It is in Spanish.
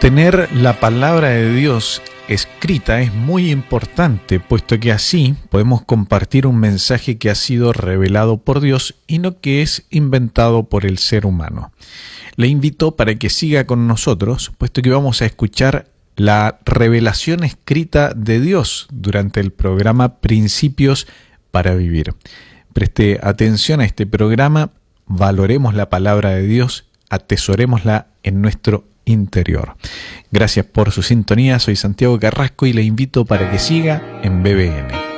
Tener la palabra de Dios escrita es muy importante, puesto que así podemos compartir un mensaje que ha sido revelado por Dios y no que es inventado por el ser humano. Le invito para que siga con nosotros, puesto que vamos a escuchar la revelación escrita de Dios durante el programa Principios para Vivir. Preste atención a este programa, valoremos la palabra de Dios, atesorémosla en nuestro interior. Gracias por su sintonía, soy Santiago Carrasco y le invito para que siga en BBN.